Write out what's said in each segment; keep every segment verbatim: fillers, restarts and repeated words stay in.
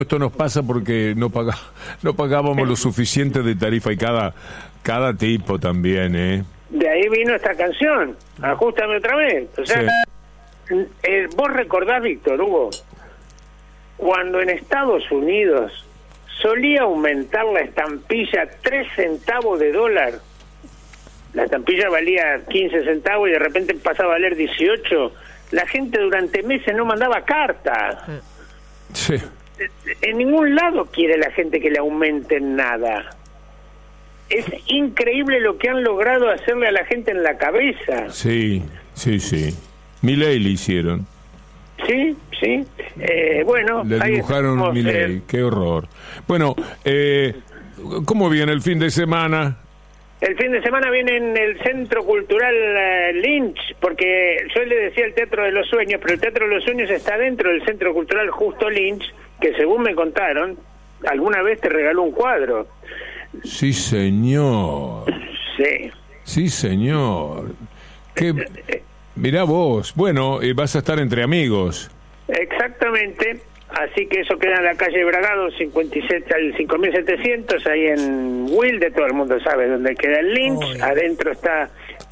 Esto nos pasa porque no paga, no pagábamos lo suficiente de tarifa y cada, cada tipo también, ¿eh? De ahí vino esta canción, Ajústame otra vez. O sea, sí. eh, vos recordás, Víctor Hugo, cuando en Estados Unidos solía aumentar la estampilla tres centavos de dólar, la estampilla valía quince centavos y de repente pasaba a valer dieciocho, la gente durante meses no mandaba carta. Sí. En ningún lado quiere la gente que le aumenten nada. Es increíble lo que han logrado hacerle a la gente en la cabeza. Sí, sí, sí. Milei le hicieron. Sí, sí. Eh, bueno, le dibujaron Milei. Eh, Qué horror. Bueno, eh, ¿cómo viene el fin de semana? El fin de semana viene en el Centro Cultural uh, Lynch, porque yo le decía el Teatro de los Sueños, pero el Teatro de los Sueños está dentro del Centro Cultural Justo Lynch, que según me contaron, alguna vez te regaló un cuadro. Sí, señor. Sí. Sí, señor. ¿Qué? Mirá vos. Bueno, eh, vas a estar entre amigos. Exactamente. Así que eso queda en la calle Bragado cincuenta y siete al cinco mil setecientos, ahí en Wilde, todo el mundo sabe dónde queda el Lynch. Oh, adentro está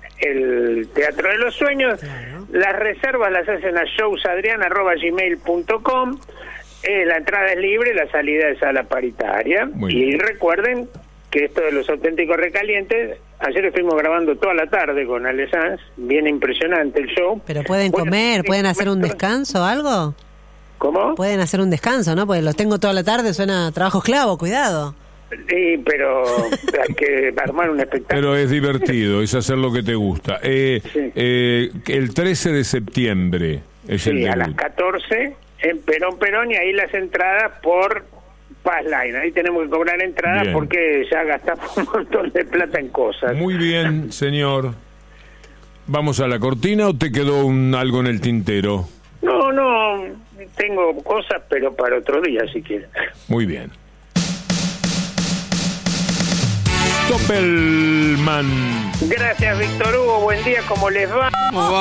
el Teatro de los Sueños. Claro. Las reservas las hacen a showsadrian arroba gmail punto com. Eh, la entrada es libre, la salida es a la paritaria. Muy y bien. Recuerden que esto de los auténticos recalientes, ayer estuvimos grabando toda la tarde con Ale Sanz, bien impresionante el show. Pero pueden bueno, comer, pueden hacer un descanso o algo. ¿Cómo? Pueden hacer un descanso, ¿no? Porque los tengo toda la tarde, suena trabajo esclavo, cuidado. Sí, pero hay que armar un espectáculo. Pero es divertido, es hacer lo que te gusta. Eh, sí. eh, el trece de septiembre es sí, el debut. A las catorce en Perón Perón, y ahí las entradas por Passline. Ahí tenemos que cobrar entradas bien. Porque ya gastamos un montón de plata en cosas. Muy bien, señor. ¿Vamos a la cortina o te quedó un algo en el tintero? No, no, tengo cosas, pero para otro día, si quieres. Muy bien. Doppelman. Gracias, Víctor Hugo. Buen día, ¿cómo les va? ¿Cómo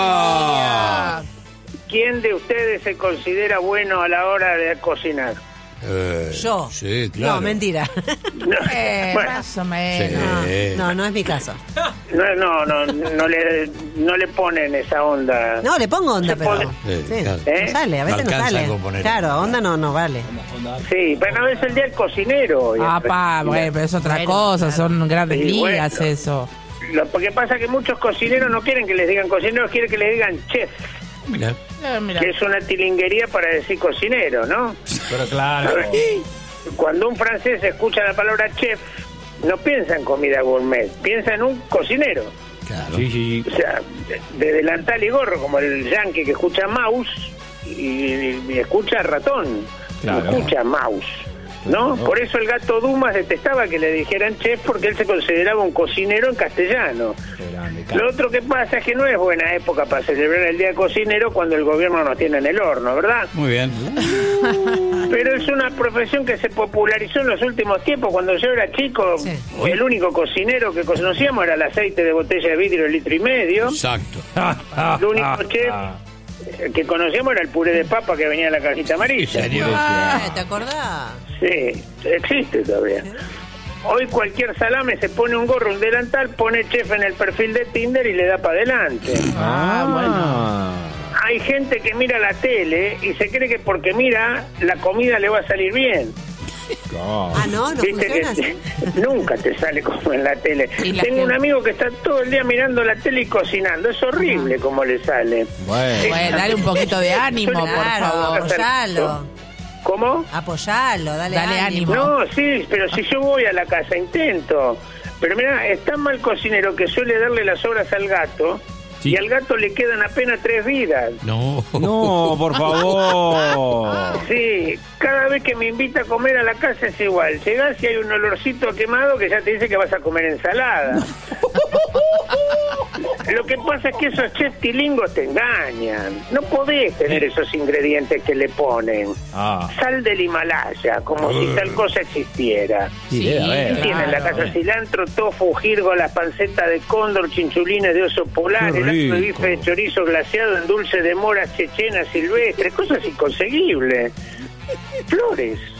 va? ¿Quién de ustedes se considera bueno a la hora de cocinar? Eh, Yo. Sí, claro. No, mentira. No, eh, bueno, más o menos. Sí. No, no, no es mi caso. No, no, no, no le, no le ponen esa onda. No, le pongo onda, pero pone... sí, sí, claro. ¿Eh? no sale, a veces no, no sale. Claro, onda no, no vale. Sí, pero no es el día del cocinero. Ah, pa, bueno, pero es otra bueno, cosa, claro. Son grandes sí, ligas bueno, eso. Lo que pasa es que muchos cocineros no quieren que les digan cocineros, quieren que les digan chef. Mirá. Eh, mirá. Que es una tilinguería para decir cocinero, ¿no? Pero claro. Cuando un francés escucha la palabra chef, no piensa en comida gourmet, piensa en un cocinero. Claro. Sí, sí. O sea, de, de delantal y gorro, como el yankee que escucha mouse y, y escucha ratón, claro. No escucha mouse, ¿no? Claro. Por eso el gato Dumas detestaba que le dijeran chef, porque él se consideraba un cocinero en castellano. Grande, claro. Lo otro que pasa es que no es buena época para celebrar el día cocinero cuando el gobierno nos tiene en el horno, ¿verdad? Muy bien. Pero es una profesión que se popularizó en los últimos tiempos. Cuando yo era chico, sí. El único cocinero que conocíamos era el aceite de botella de vidrio de litro y medio. Exacto. El único chef que conocíamos era el puré de papa que venía en la cajita amarilla. Sí, ah, ¿te acordás? Sí, existe todavía. ¿Sí? Hoy cualquier salame se pone un gorro, un delantal, pone chef en el perfil de Tinder y le da para adelante. Ah, bueno. Hay gente que mira la tele y se cree que porque mira, la comida le va a salir bien. God. Ah, no, no funciona así. Nunca te sale como en la tele. Tengo que... un amigo que está todo el día mirando la tele y cocinando. Es horrible uh-huh. como le sale. Bueno, eh, bueno dale un poquito de ánimo, por claro, favor. Apoyalo. ¿Cómo? Apoyalo, dale, dale ánimo. ánimo. No, sí, pero si yo voy a la casa, intento. Pero mira, es tan mal cocinero que suele darle las obras al gato. Sí. Y al gato le quedan apenas tres vidas. No, no, por favor. Sí, cada vez que me invita a comer a la casa es igual. Llegás y hay un olorcito quemado que ya te dice que vas a comer ensalada. Lo que pasa es que esos chefs tilingos te engañan. No podés tener esos ingredientes que le ponen. Ah. Sal del Himalaya, como uh. si tal cosa existiera. Sí, sí, a ver, tiene en la casa cilantro, tofu, girgo, las pancetas de cóndor, chinchulines de oso polar, el acto de bife de chorizo glaseado en dulce de moras chechenas silvestres, cosas inconseguibles. Flores.